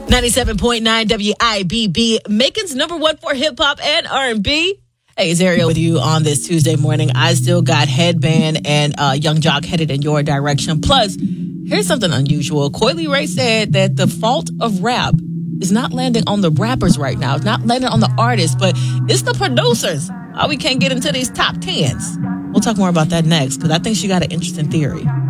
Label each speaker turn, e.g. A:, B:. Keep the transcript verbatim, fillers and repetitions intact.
A: ninety-seven point nine W I B B, Macon's number one for hip hop and R and B. Hey, it's Ariel with you on this Tuesday morning. I still got Headband and uh, Young Jock headed in your direction. Plus, here's something unusual. Coily Ray said that the fault of rap is not landing on the rappers right now. It's not landing on the artists, but it's the producers. Oh, we can't get into these top tens. We'll talk more about that next because I think she got an interesting theory.